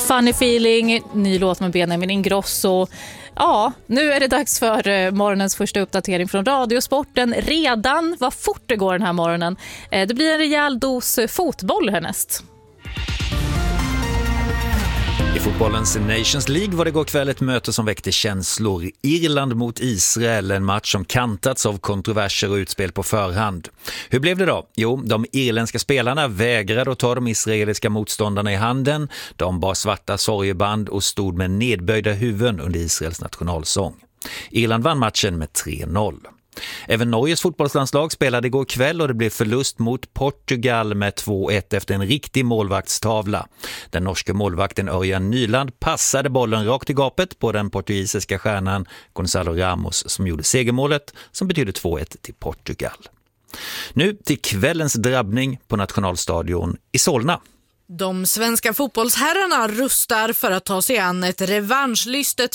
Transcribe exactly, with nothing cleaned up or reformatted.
Funny Feeling, ny låt med Benjamin Ingrosso. Ja, nu är det dags för morgonens första uppdatering från Radiosporten. Redan, vad fort det går den här morgonen. Det blir en rejäl dos fotboll härnäst. I fotbollens Nations League var det igår kväll ett möte som väckte känslor. Irland mot Israel, en match som kantats av kontroverser och utspel på förhand. Hur blev det då? Jo, de irländska spelarna vägrade att ta de israeliska motståndarna i handen. De bar svarta sorgeband och stod med nedböjda huvuden under Israels nationalsång. Irland vann matchen med tre noll. Även Norges fotbollslandslag spelade igår kväll och det blev förlust mot Portugal med två ett efter en riktig målvaktstavla. Den norska målvakten Örjan Nyland passade bollen rakt i gapet på den portugisiska stjärnan Gonzalo Ramos som gjorde segermålet som betyder två ett till Portugal. Nu till kvällens drabbning på Nationalstadion i Solna. De svenska fotbollsherrarna rustar för att ta sig an ett revanschlystet